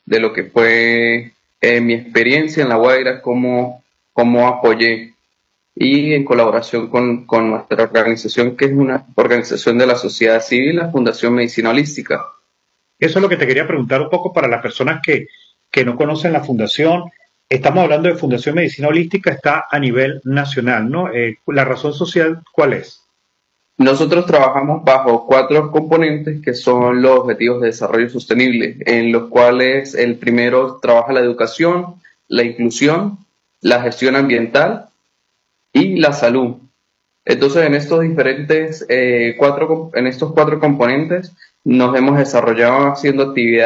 de lo que fue mi experiencia en La Guaira, cómo apoyé y en colaboración con nuestra organización, que es una organización de la sociedad civil, la Fundación Medicina Holística. Eso es lo que te quería preguntar un poco para las personas que no conocen la fundación. Estamos hablando de Fundación Medicina Holística, está a nivel nacional, ¿no? La razón social, ¿cuál es? Nosotros trabajamos bajo cuatro componentes que son los objetivos de desarrollo sostenible, en los cuales el primero trabaja la educación, la inclusión, la gestión ambiental y la salud. Entonces, en estos diferentes en estos cuatro componentes nos hemos desarrollado haciendo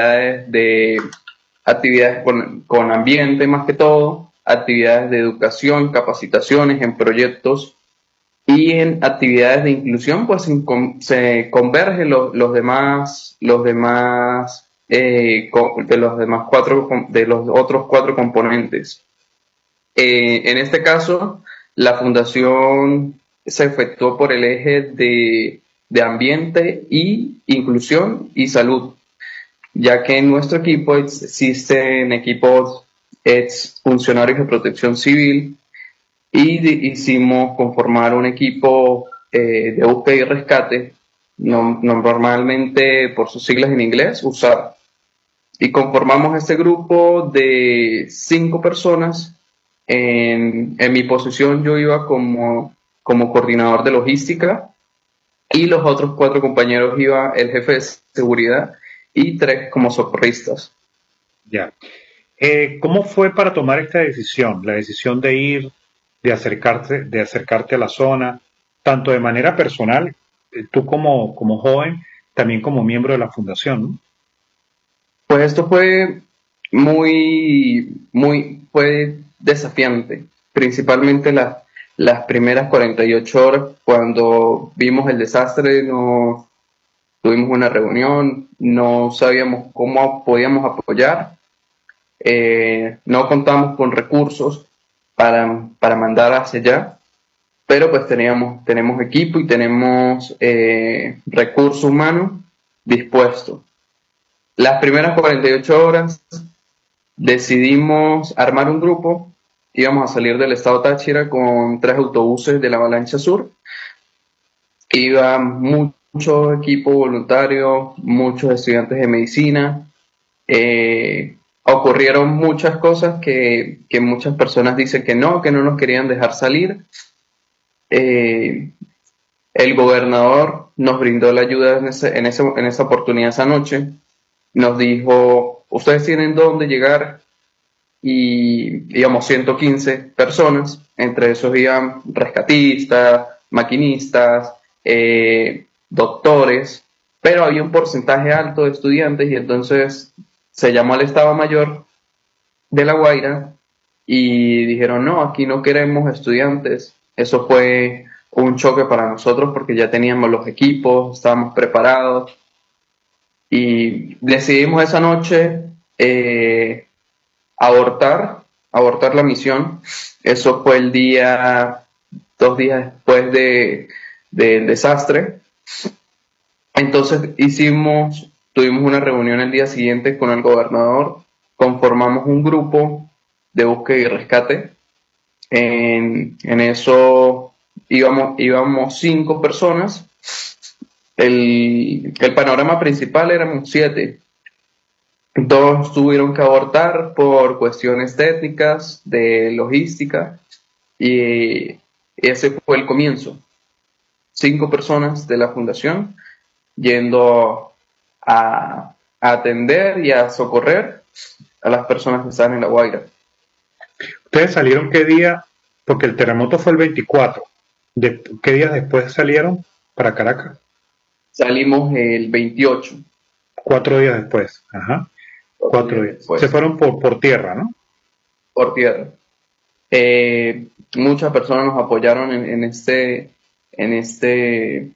actividades con ambiente más que todo, actividades de educación, capacitaciones en proyectos y en actividades de inclusión, pues se convergen de los demás de los otros cuatro componentes. En este caso, la fundación se efectuó por el eje de ambiente y inclusión y salud, ya que en nuestro equipo existen equipos funcionarios de protección civil y hicimos conformar un equipo de búsqueda y rescate, normalmente por sus siglas en inglés, USAR. Y conformamos este grupo de 5 personas. En mi posición yo iba como coordinador de logística y los otros 4 compañeros iba el jefe de seguridad y 3 como socorristas. Ya. ¿Cómo fue para tomar esta decisión? La decisión de ir, de acercarte a la zona, tanto de manera personal, tú como joven, también como miembro de la fundación, ¿no? Pues esto fue fue desafiante, principalmente las primeras 48 horas cuando vimos el desastre, tuvimos una reunión, no sabíamos cómo podíamos apoyar, no contamos con recursos para mandar hacia allá, pero pues tenemos equipo y tenemos recurso humano dispuesto. Las primeras 48 horas decidimos armar un grupo, íbamos a salir del estado Táchira con 3 autobuses de la Avalancha Sur, iba mucho equipo voluntario, muchos estudiantes de medicina, ocurrieron muchas cosas que muchas personas dicen que no nos querían dejar salir. Eh, el gobernador nos brindó la ayuda en esa oportunidad esa noche, nos dijo, ustedes tienen dónde llegar y íbamos 115 personas, entre esos iban rescatistas, maquinistas, doctores, pero había un porcentaje alto de estudiantes y entonces se llamó al Estado Mayor de La Guaira y dijeron, no, aquí no queremos estudiantes. Eso fue un choque para nosotros porque ya teníamos los equipos, estábamos preparados y decidimos esa noche abortar, abortar la misión. Eso fue el día, 2 días después del desastre. Entonces tuvimos una reunión el día siguiente con el gobernador, conformamos un grupo de búsqueda y rescate. En eso íbamos 5 personas. El panorama principal éramos 7. Dos tuvieron que abortar por cuestiones técnicas, de logística, y ese fue el comienzo. 5 personas de la fundación yendo a atender y a socorrer a las personas que están en La Guaira. ¿Ustedes salieron qué día? Porque el terremoto fue el 24. ¿Qué días después salieron para Caracas? Salimos el 28, 4 días después. Ajá. 4 días. Se después, fueron por tierra, ¿no? por tierra. Muchas personas nos apoyaron en este,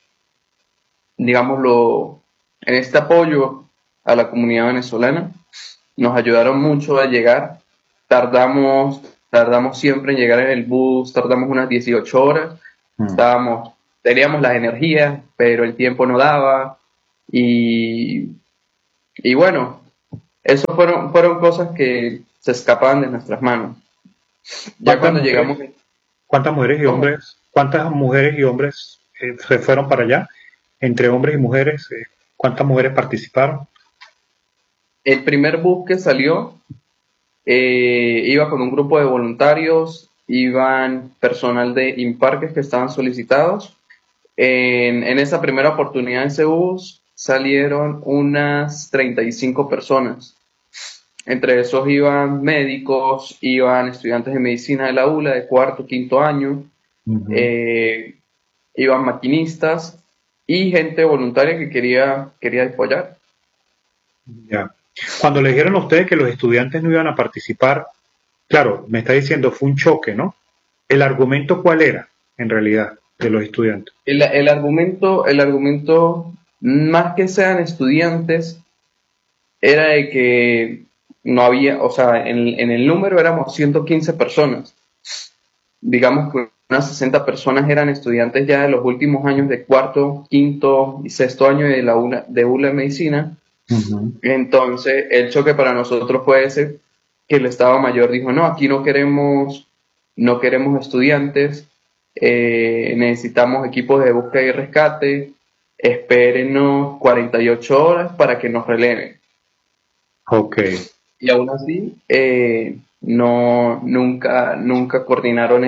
digámoslo, en este apoyo a la comunidad venezolana. Nos ayudaron mucho a llegar. Tardamos, tardamos siempre en llegar en el bus, tardamos unas 18 horas. Mm. Teníamos las energías, pero el tiempo no daba. Y bueno, eso fueron cosas que se escapaban de nuestras manos. Ya ¿Cuántas cuando mujeres, llegamos, cuántas mujeres y ¿cómo? hombres, cuántas mujeres y hombres se fueron para allá? Entre hombres y mujeres, ¿cuántas mujeres participaron? El primer bus que salió iba con un grupo de voluntarios, iban personal de Imparques que estaban solicitados. En esa primera oportunidad en ese bus salieron unas 35 personas. Entre esos iban médicos, iban estudiantes de medicina de la ULA de cuarto, quinto año, Ujú. eh, iban maquinistas y gente voluntaria que quería apoyar. Ya. Cuando le dijeron a ustedes que los estudiantes no iban a participar, claro, me está diciendo fue un choque, ¿no? ¿El argumento cuál era, en realidad, de los estudiantes? El argumento, más que sean estudiantes, era de que no había, o sea, en el número éramos 115 personas. Digamos que unas 60 personas eran estudiantes ya de los últimos años de cuarto, quinto y sexto año de la ULA de Medicina. Ujú. Entonces, el choque para nosotros fue ese, que el Estado Mayor dijo, no, aquí no queremos estudiantes, necesitamos equipos de búsqueda y rescate, espérenos 48 horas para que nos releven. Ok. Y aún así, no, nunca coordinaron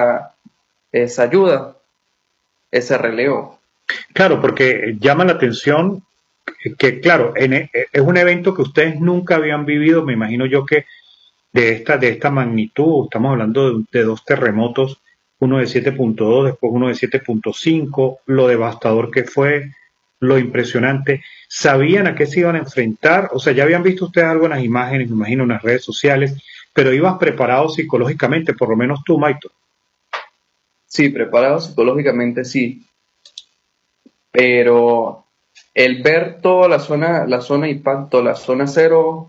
esa ayuda, ese relevo. Claro, porque llama la atención que, claro, es un evento que ustedes nunca habían vivido, me imagino yo que de esta magnitud, estamos hablando de dos terremotos, uno de 7.2, después uno de 7.5, lo devastador que fue, lo impresionante. ¿Sabían a qué se iban a enfrentar? O sea, ya habían visto ustedes algo en las imágenes, me imagino, en las redes sociales, pero ibas preparado psicológicamente, por lo menos tú, Maito. Sí, preparados psicológicamente sí, pero el ver toda la zona de impacto, la zona cero,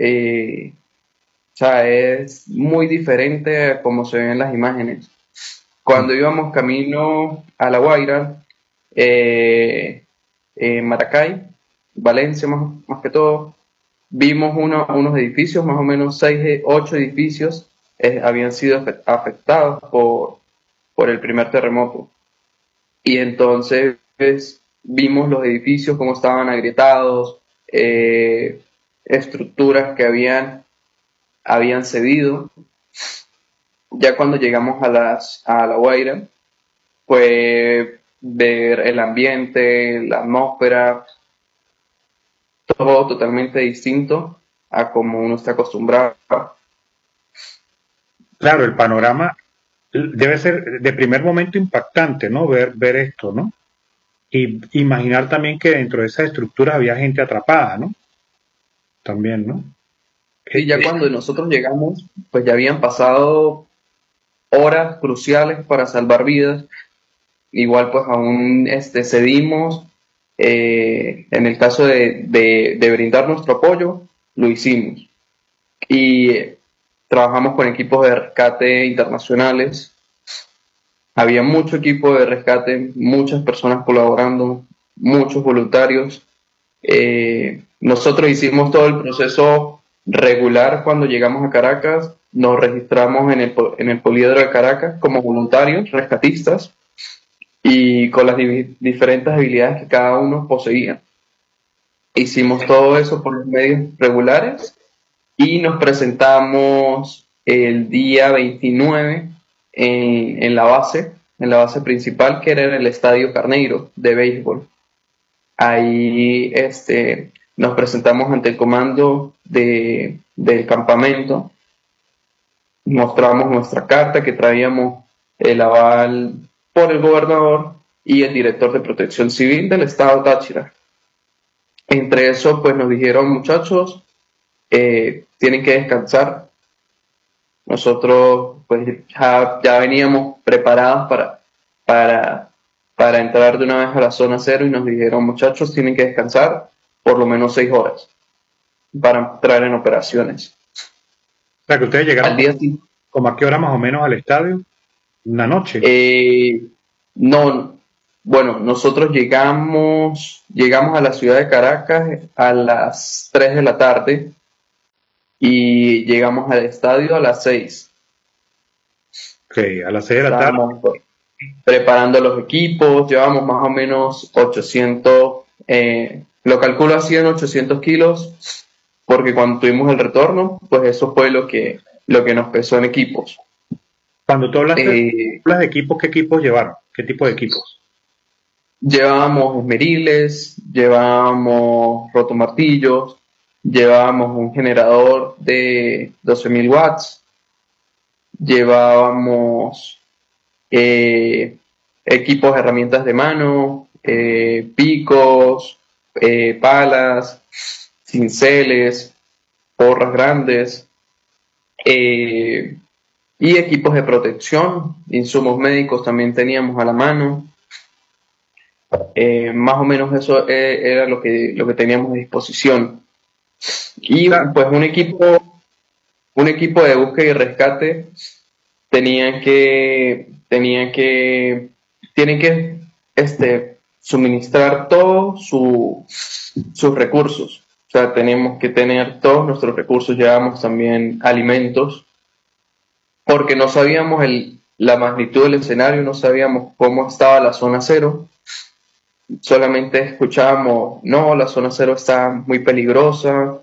o sea, es muy diferente a como se ven en las imágenes. Cuando íbamos camino a La Guaira, eh, Maracay, Valencia más que todo, vimos unos edificios, más o menos 8 edificios habían sido afectados por el primer terremoto. Y entonces vimos los edificios como estaban agrietados, estructuras que habían cedido. Ya cuando llegamos a La Guaira, fue ver el ambiente, la atmósfera, todo totalmente distinto a como uno está acostumbrado. Claro, el panorama debe ser de primer momento impactante, ¿no? Ver esto, ¿no? Y imaginar también que dentro de esas estructuras había gente atrapada, ¿no? También, ¿no? Y Eh, ya eh, cuando nosotros llegamos, pues ya habían pasado horas cruciales para salvar vidas. Igual pues aún cedimos. En el caso de brindar nuestro apoyo, lo hicimos. Y trabajamos con equipos de rescate internacionales. Había mucho equipo de rescate, muchas personas colaborando, muchos voluntarios. Nosotros hicimos todo el proceso regular cuando llegamos a Caracas. Nos registramos en el Poliedro de Caracas como voluntarios, rescatistas, y con las diferentes habilidades que cada uno poseía. Hicimos todo eso por los medios regulares y nos presentamos el día 29 en la base principal, que era en el Estadio Carneiro de béisbol. Ahí nos presentamos ante el comando del campamento, mostramos nuestra carta que traíamos el aval por el gobernador y el director de Protección Civil del estado Táchira. Entre eso, pues nos dijeron, muchachos, tienen que descansar. Nosotros, pues ya veníamos preparados para, para entrar de una vez a la zona cero y nos dijeron, muchachos, tienen que descansar por lo menos 6 horas para entrar en operaciones. o sea, que ustedes llegaron Al día siguiente, como a qué hora más o menos al estadio, una noche. eh, no, bueno, nosotros llegamos a la ciudad de Caracas a las 3 de la tarde. y llegamos al estadio a las 6. Ok, a las 6 de la tarde. Estábamos preparando los equipos, llevamos más o menos 800, lo calculo así en 800 kilos, porque cuando tuvimos el retorno, pues eso fue lo que nos pesó en equipos. Cuando tú Eh, hablas de equipos, ¿qué equipos llevaron? ¿Qué tipo de equipos? Llevábamos esmeriles, llevábamos rotomartillos, llevábamos un generador de 12.000 watts, llevábamos eh, equipos, herramientas de mano, picos, palas, cinceles, porras grandes, eh, y equipos de protección, insumos médicos también teníamos a la mano. Más o menos eso era lo que teníamos a disposición. Y Claro, pues un equipo de búsqueda y rescate tienen que suministrar todos sus recursos. O sea, tenemos que tener todos nuestros recursos, llevamos también alimentos, porque no sabíamos la magnitud del escenario, no sabíamos cómo estaba la zona cero, solamente escuchábamos, no, la zona cero está muy peligrosa,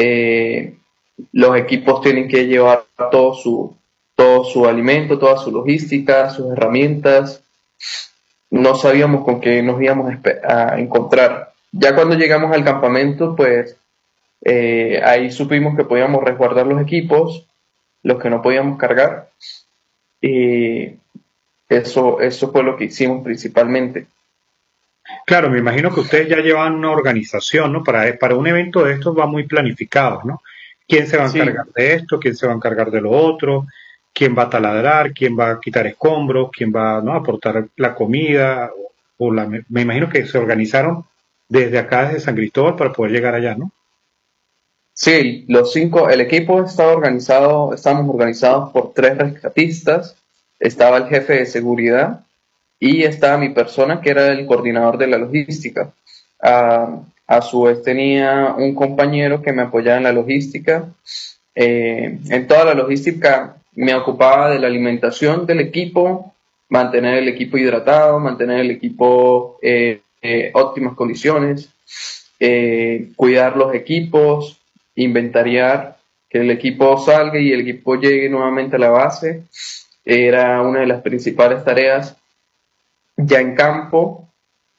los equipos tienen que llevar todo su alimento, toda su logística, sus herramientas. No sabíamos con qué nos íbamos a encontrar. Ya cuando llegamos al campamento, pues ahí supimos que podíamos resguardar los equipos, los que no podíamos cargar, y eso fue lo que hicimos principalmente. claro, me imagino que ustedes ya llevan una organización, ¿no? Para un evento de estos va muy planificado, ¿no? ¿Quién se va a Sí, encargar de esto? ¿Quién se va a encargar de lo otro? ¿Quién va a taladrar? ¿Quién va a quitar escombros? ¿Quién va, ¿no?, a aportar la comida? Me imagino que se organizaron desde acá, desde San Cristóbal, para poder llegar allá, ¿no? sí, el equipo estábamos organizados por 3 rescatistas, estaba el jefe de seguridad y estaba mi persona que era el coordinador de la logística. A su vez tenía un compañero que me apoyaba en la logística. En toda la logística me ocupaba de la alimentación del equipo, mantener el equipo hidratado, mantener el equipo óptimas condiciones, cuidar los equipos, inventariar que el equipo salga y el equipo llegue nuevamente a la base. Era una de las principales tareas ya en campo,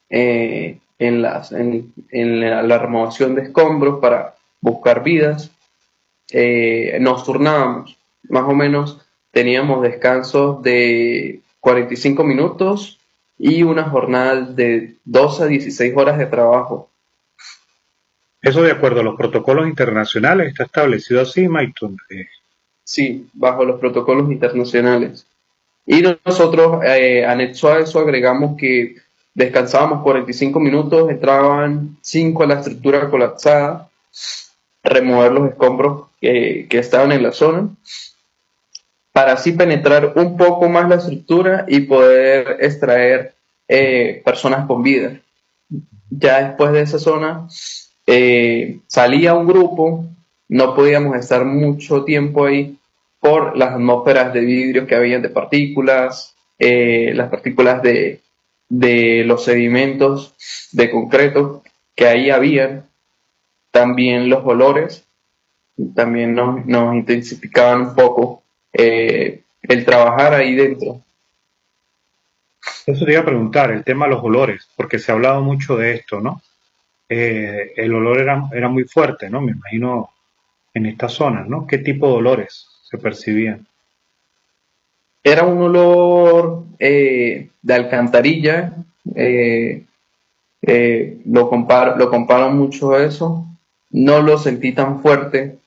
en la remoción de escombros para buscar vidas. Nos turnábamos, más o menos teníamos descansos de 45 minutos y una jornada de 12 a 16 horas de trabajo. Eso de acuerdo a los protocolos internacionales está establecido así, Maiton. Sí, bajo los protocolos internacionales. Y nosotros, anexo a eso, agregamos que descansábamos 45 minutos, entraban 5 a la estructura colapsada, remover los escombros que estaban en la zona, para así penetrar un poco más la estructura y poder extraer personas con vida. Ya después de esa zona salía un grupo, no podíamos estar mucho tiempo ahí por las atmósferas de vidrio que había de partículas, las partículas de los sedimentos de concreto que ahí habían, también los olores, también nos intensificaban un poco el trabajar ahí dentro. Eso te iba a preguntar, el tema de los olores, porque se ha hablado mucho de esto, ¿no? El olor era muy fuerte, ¿no? Me imagino en esta zona, ¿no? ¿Qué tipo de olores se percibían? Era un olor de alcantarilla, eh, lo comparo mucho a eso. No lo sentí tan fuerte,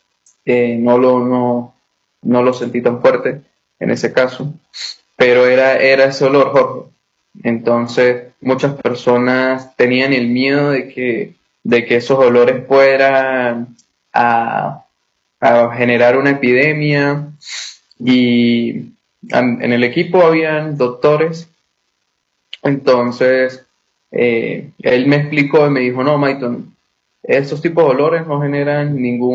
no lo sentí tan fuerte en ese caso, pero era ese olor, Jorge. Entonces, muchas personas tenían el miedo de que esos olores fueran a, a generar una epidemia y en el equipo habían doctores, entonces él me explicó y me dijo, no, Maiton, Estos tipos de olores no generan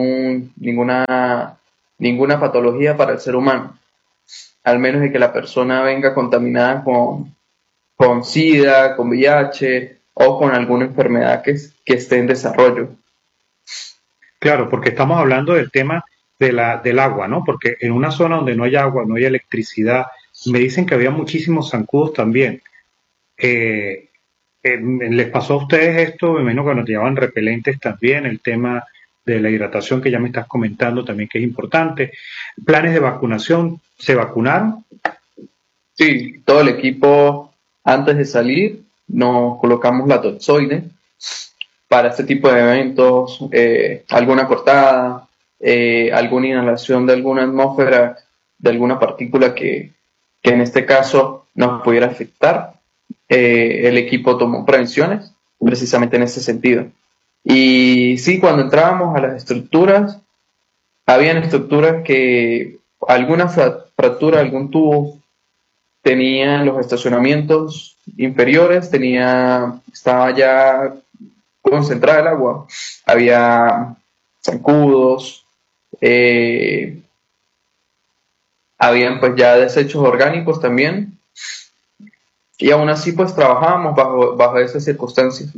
ninguna patología para el ser humano, al menos de que la persona venga contaminada con SIDA, con VIH o con alguna enfermedad que esté en desarrollo. Claro, porque estamos hablando del tema del agua, ¿no? Porque en una zona donde no hay agua, no hay electricidad, me dicen que había muchísimos zancudos también. Eh, ¿Les pasó a ustedes esto? Me imagino que nos llevaban repelentes también, el tema de la hidratación que ya me estás comentando también que es importante. Planes de vacunación, ¿se vacunaron? Sí, todo el equipo antes de salir nos colocamos la toxoide para este tipo de eventos, alguna cortada, alguna inhalación de alguna atmósfera, de alguna partícula que en este caso nos pudiera afectar. El equipo tomó prevenciones precisamente en ese sentido. Y sí, cuando entrábamos a las estructuras, habían estructuras que alguna fractura, algún tubo tenía los estacionamientos inferiores, estaba ya concentrada el agua, había zancudos, eh, habían pues ya desechos orgánicos también, y aún así pues trabajábamos bajo esas circunstancias.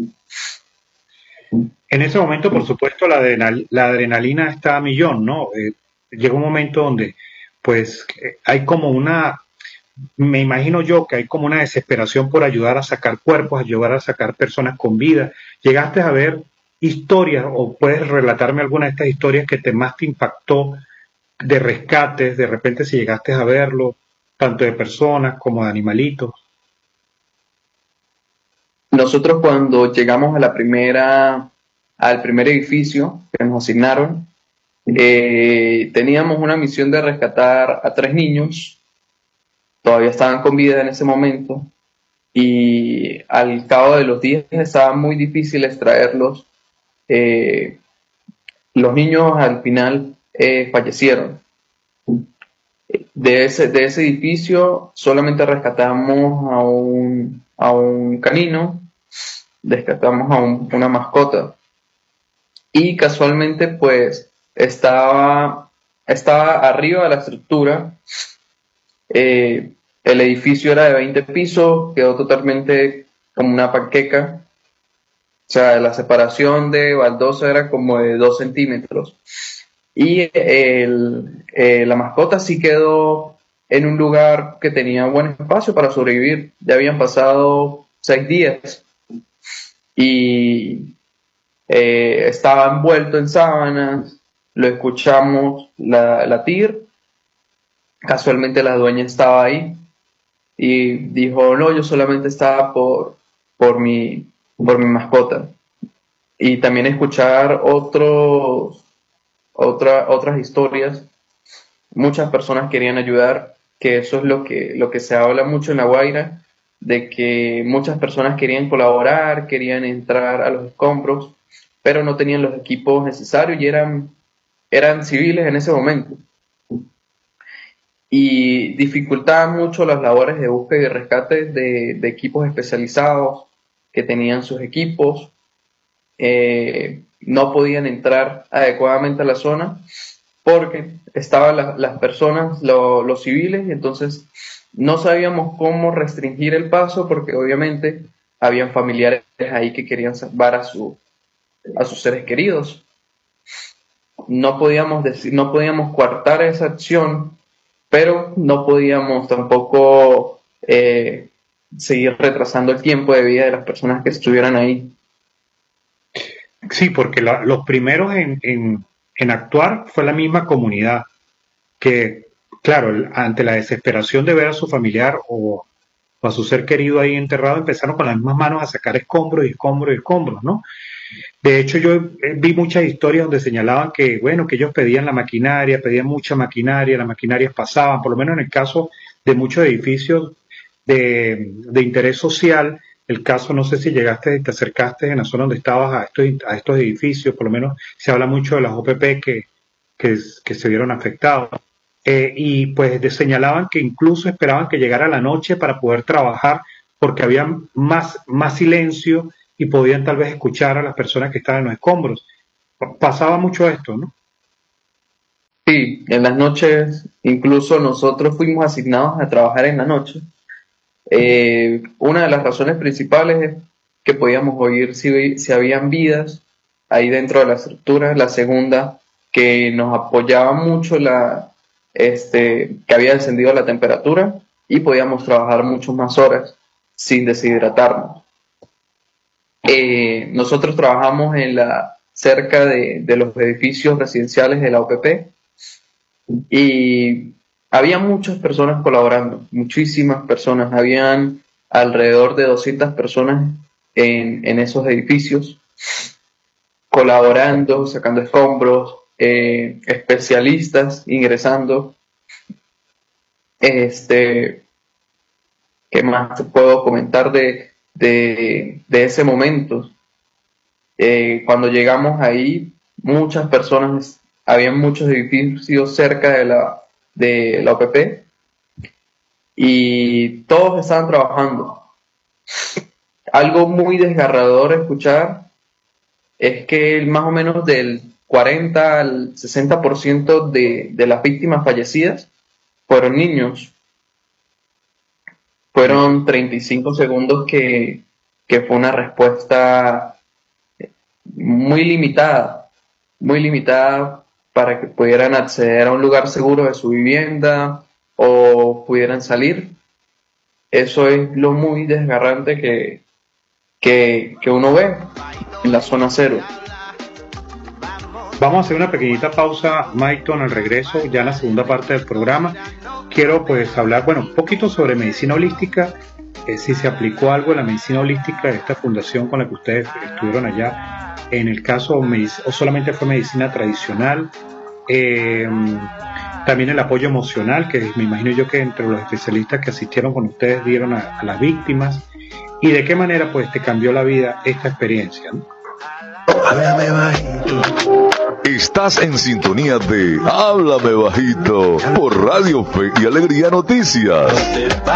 En ese momento, por supuesto, la adrenalina está a millón, ¿no? Llega un momento donde, pues, hay como me imagino yo que hay como una desesperación por ayudar a sacar cuerpos, ayudar a sacar personas con vida. ¿Llegaste a ver historias o puedes relatarme alguna de estas historias que más te impactó de rescates, de repente si llegaste a verlo, tanto de personas como de animalitos? Nosotros cuando llegamos al primer edificio que nos asignaron, teníamos una misión de rescatar a 3 niños, todavía estaban con vida en ese momento, y al cabo de los días estaba muy difícil extraerlos. Eh, los niños al final fallecieron. De ese edificio solamente rescatamos a un canino, rescatamos una mascota. Y casualmente, pues, estaba arriba de la estructura. El edificio era de 20 pisos, quedó totalmente como una panqueca. O sea, la separación de baldosa era como de 2 centímetros. Y la mascota sí quedó en un lugar que tenía buen espacio para sobrevivir. Ya habían pasado 6 días y estaba envuelto en sábanas. Lo escuchamos latir. Casualmente la dueña estaba ahí y dijo, no, yo solamente estaba por mi mascota. Y también escuchar otras historias. Muchas personas querían ayudar, que eso es lo que se habla mucho en La Guaira, de que muchas personas querían colaborar, querían entrar a los escombros, pero no tenían los equipos necesarios y eran civiles en ese momento. Y dificultaba mucho las labores de búsqueda y rescate de equipos especializados que tenían sus equipos, no podían entrar adecuadamente a la zona porque estaban las personas, los civiles, y entonces no sabíamos cómo restringir el paso porque obviamente habían familiares ahí que querían salvar a sus seres queridos. No podíamos coartar esa acción, pero no podíamos tampoco seguir retrasando el tiempo de vida de las personas que estuvieran ahí. Sí, porque los primeros en actuar fue la misma comunidad, que, claro, ante la desesperación de ver a su familiar o a su ser querido ahí enterrado, empezaron con las mismas manos a sacar escombros y escombros y escombros, ¿no? De hecho, yo vi muchas historias donde señalaban que, bueno, que ellos pedían la maquinaria, pedían mucha maquinaria, las maquinarias pasaban, por lo menos en el caso de muchos edificios de interés social, el caso, no sé si llegaste, te acercaste en la zona donde estabas a estos edificios, por lo menos se habla mucho de las OPP que se vieron afectados. Y pues señalaban que incluso esperaban que llegara la noche para poder trabajar porque había más silencio y podían tal vez escuchar a las personas que estaban en los escombros. Pasaba mucho esto, ¿no? Sí, en las noches, incluso nosotros fuimos asignados a trabajar en la noche. Una de las razones principales es que podíamos oír si habían vidas ahí dentro de la estructura. La segunda, que nos apoyaba mucho que había descendido la temperatura y podíamos trabajar muchas más horas sin deshidratarnos. Nosotros trabajamos cerca de los edificios residenciales de la OPP y había muchas personas colaborando, muchísimas personas, habían alrededor de 200 personas en esos edificios colaborando, sacando escombros, especialistas ingresando. ¿Qué más te puedo comentar de ese momento? Cuando llegamos ahí, muchas personas, habían muchos edificios cerca de la OPP y todos estaban trabajando. Algo muy desgarrador escuchar es que más o menos del 40 al 60% de las víctimas fallecidas fueron niños. Fueron 35 segundos que fue una respuesta muy limitada para que pudieran acceder a un lugar seguro de su vivienda o pudieran salir. Eso es lo muy desgarrante que uno ve en la zona cero. Vamos a hacer una pequeñita pausa, Mayton, al regreso, ya en la segunda parte del programa. Quiero pues hablar, un poquito sobre medicina holística, si se aplicó algo en la medicina holística de esta fundación con la que ustedes estuvieron allá, en el caso o solamente fue medicina tradicional, también el apoyo emocional, que me imagino yo que entre los especialistas que asistieron con ustedes dieron a las víctimas, y de qué manera pues te cambió la vida esta experiencia, ¿no? Háblame bajito. Estás en sintonía de Háblame Bajito por Radio Fe y Alegría Noticias.